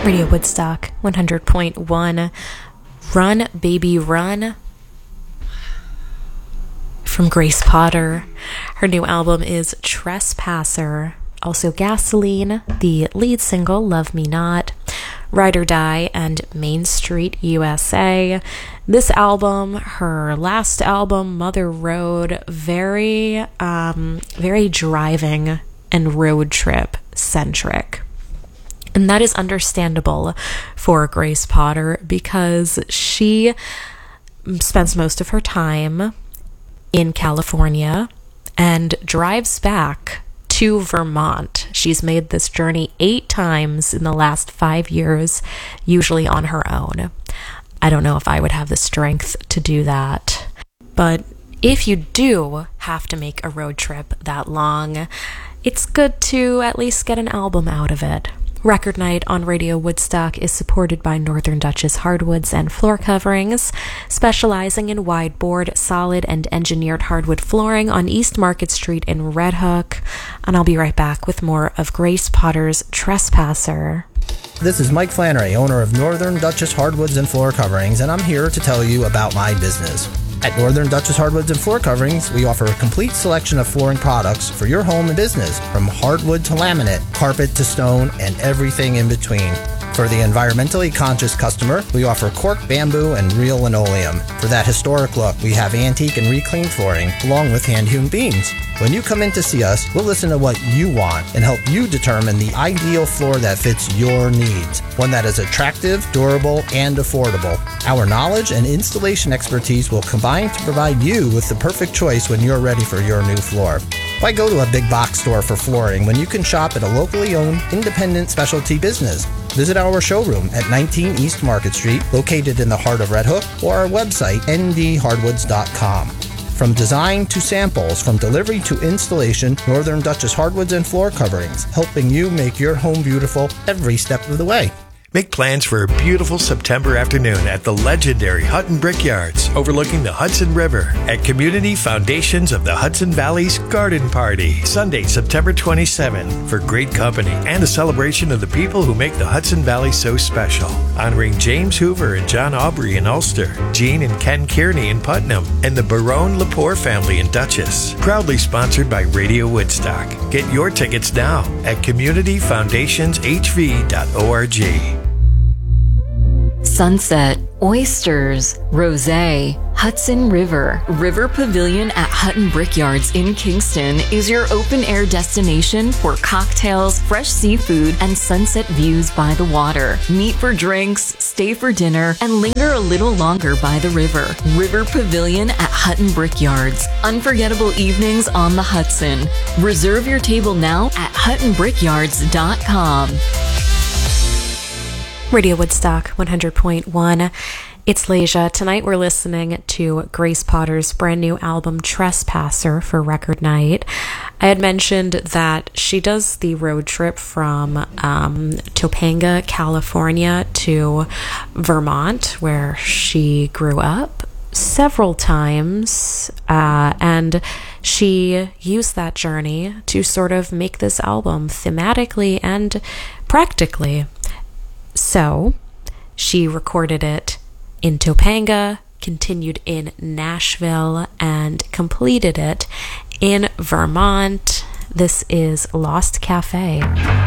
Radio Woodstock 100.1. Run, Baby, Run from Grace Potter. Her new album is Trespasser. Also Gasoline, the lead single Love Me Not, Ride or Die, and Main Street USA. This album, her last album, Mother Road, very driving and road trip centric. And that is understandable for Grace Potter because she spends most of her time in California and drives back to Vermont. She's made this journey 8 times in the last 5 years, usually on her own. I don't know if I would have the strength to do that. But if you do have to make a road trip that long, it's good to at least get an album out of it. Record Night on Radio Woodstock is supported by Northern Duchess Hardwoods and Floor Coverings, specializing in wide-board, solid, and engineered hardwood flooring on East Market Street in Red Hook. And I'll be right back with more of Grace Potter's Trespasser. This is Mike Flannery, owner of Northern Duchess Hardwoods and Floor Coverings, and I'm here to tell you about my business. At Northern Duchess Hardwoods and Floor Coverings, we offer a complete selection of flooring products for your home and business, from hardwood to laminate, carpet to stone, and everything in between. For the environmentally conscious customer, we offer cork, bamboo, and real linoleum. For that historic look, we have antique and reclaimed flooring, along with hand-hewn beams. When you come in to see us, we'll listen to what you want and help you determine the ideal floor that fits your needs, one that is attractive, durable, and affordable. Our knowledge and installation expertise will combine to provide you with the perfect choice when you're ready for your new floor. Why go to a big box store for flooring when you can shop at a locally owned, independent specialty business? Visit our showroom at 19 East Market Street, located in the heart of Red Hook, or our website, ndhardwoods.com. From design to samples, from delivery to installation, Northern Duchess Hardwoods and Floor Coverings, helping you make your home beautiful every step of the way. Make plans for a beautiful September afternoon at the legendary Hutton Brickyards, overlooking the Hudson River, at Community Foundations of the Hudson Valley's Garden Party, Sunday, September 27, for great company and a celebration of the people who make the Hudson Valley so special. Honoring James Hoover and John Aubrey in Ulster, Jean and Ken Kearney in Putnam, and the Barone Lepore family in Dutchess. Proudly sponsored by Radio Woodstock. Get your tickets now at communityfoundationshv.org. Sunset, oysters, rosé, Hudson River. River Pavilion at Hutton Brickyards in Kingston is your open-air destination for cocktails, fresh seafood, and sunset views by the water. Meet for drinks, stay for dinner, and linger a little longer by the river. River Pavilion at Hutton Brickyards. Unforgettable evenings on the Hudson. Reserve your table now at huttonbrickyards.com. Radio Woodstock 100.1. It's Leisha. Tonight we're listening to Grace Potter's brand new album Trespasser for Record Night. I had mentioned that she does the road trip from Topanga, California to Vermont, where she grew up, several times, and she used that journey to sort of make this album thematically and practically. So, she recorded it in Topanga, continued in Nashville, and completed it in Vermont. This is Lost Cafe.